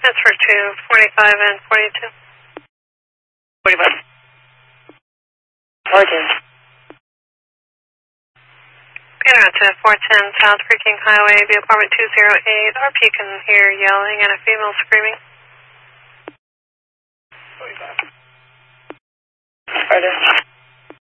That's for 245 and 42. 45. Origin. Peter to 410 South Creeking Highway, view apartment 208. RP can hear yelling and a female screaming. 45. Order.